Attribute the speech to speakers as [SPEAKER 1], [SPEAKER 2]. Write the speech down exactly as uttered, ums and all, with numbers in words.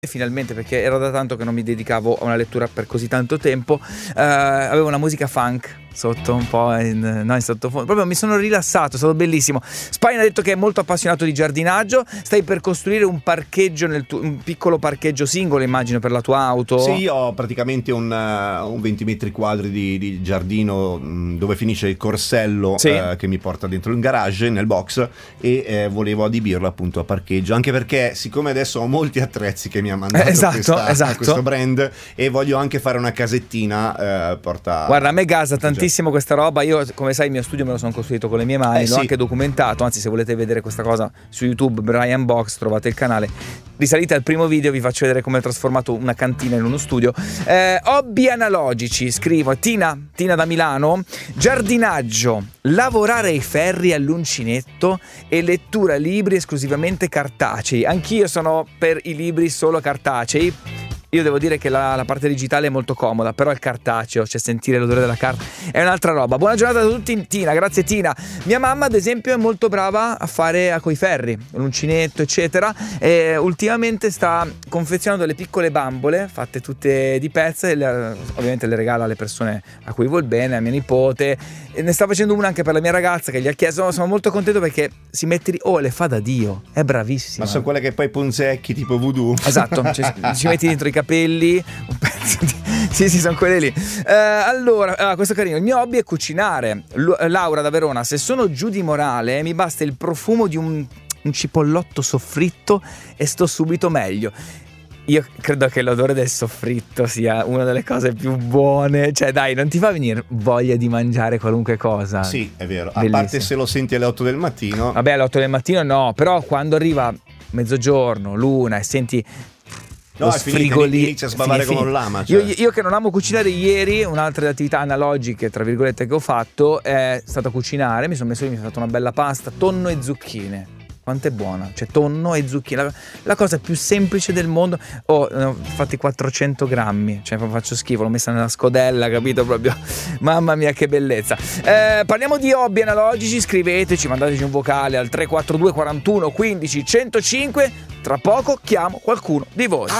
[SPEAKER 1] Finalmente, perché era da tanto che non mi dedicavo a una lettura per così tanto tempo. eh, avevo una musica funk sotto, un po' in, no, in sottofondo, proprio mi sono rilassato, è stato bellissimo. Spine ha detto che è molto appassionato di giardinaggio. Stai per costruire un parcheggio nel tuo, un piccolo parcheggio singolo, immagino, per la tua auto?
[SPEAKER 2] Sì, io ho praticamente un, uh, un venti metri quadri di, di giardino mh, dove finisce il corsello, sì. uh, che mi porta dentro il garage, nel box, e eh, volevo adibirlo appunto a parcheggio, anche perché siccome adesso ho molti attrezzi che mi ha mandato
[SPEAKER 1] eh, esatto,
[SPEAKER 2] questa,
[SPEAKER 1] esatto.
[SPEAKER 2] questo brand, e voglio anche fare una casettina, uh, porta...
[SPEAKER 1] Guarda, a me gasa tantissimo questa roba. Io, come sai, il mio studio me lo sono costruito con le mie mani,
[SPEAKER 2] eh,
[SPEAKER 1] l'ho
[SPEAKER 2] sì.
[SPEAKER 1] anche documentato. Anzi, se volete vedere questa cosa su YouTube, Brian Box, trovate il canale. Risalite al primo video, vi faccio vedere come ho trasformato una cantina in uno studio. eh, Hobby analogici, scrivo Tina, Tina da Milano. Giardinaggio, lavorare ai ferri all'uncinetto e lettura libri esclusivamente cartacei. Anch'io sono per i libri solo cartacei. Io devo dire che la, la parte digitale è molto comoda, però il cartaceo, cioè sentire l'odore della carta, è un'altra roba. Buona giornata a tutti, Tina, grazie Tina. Mia mamma, ad esempio, è molto brava a fare a coi ferri, l'uncinetto, eccetera, e ultimamente sta confezionando delle piccole bambole, fatte tutte di pezza, e le, ovviamente le regala alle persone a cui vuol bene, a mia nipote, e ne sta facendo una anche per la mia ragazza che gli ha chiesto. Sono molto contento perché si mette lì, oh, le fa da Dio, è bravissima.
[SPEAKER 2] Ma sono quelle che poi punzecchi tipo voodoo?
[SPEAKER 1] Esatto, cioè, ci metti dentro i capelli, un pezzo di... sì sì, sono quelle lì. eh, allora, ah, questo è carino. Il mio hobby è cucinare. Lu- Laura da Verona: se sono giù di morale mi basta il profumo di un, un cipollotto soffritto e sto subito meglio. Io credo che l'odore del soffritto sia una delle cose più buone. Cioè dai, non ti fa venire voglia di mangiare qualunque cosa?
[SPEAKER 2] Sì, è vero.
[SPEAKER 1] Bellissimo.
[SPEAKER 2] A parte se lo senti alle otto del mattino.
[SPEAKER 1] Vabbè, alle otto del mattino no, però quando arriva mezzogiorno, l'una, e senti
[SPEAKER 2] no,
[SPEAKER 1] lo
[SPEAKER 2] è finita,
[SPEAKER 1] sfrigolì,
[SPEAKER 2] inizia a sbavare come un lama,
[SPEAKER 1] cioè.
[SPEAKER 2] cioè.
[SPEAKER 1] io, io che non amo cucinare, ieri un'altra delle attività analogiche tra virgolette che ho fatto è stata cucinare. Mi sono messo lì, mi sono fatto una bella pasta, tonno e zucchine. Quanto è buona, cioè tonno e zucchine, la, la cosa più semplice del mondo. Ho oh, fatti quattrocento grammi, cioè faccio schifo, l'ho messa nella scodella, capito? Proprio, mamma mia che bellezza. eh, Parliamo di hobby analogici, scriveteci, mandateci un vocale al tre quattro due quarantuno quindici centocinque. Tra poco chiamo qualcuno di voi.